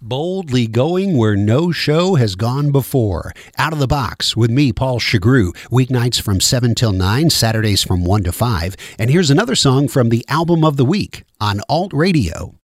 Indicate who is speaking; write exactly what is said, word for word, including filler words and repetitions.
Speaker 1: Boldly going where no show has gone before. Out of the Box with me, Paul Chagru. Weeknights from seven till nine, Saturdays from one to five. And here's another song from the Album of the Week on Alt Radio.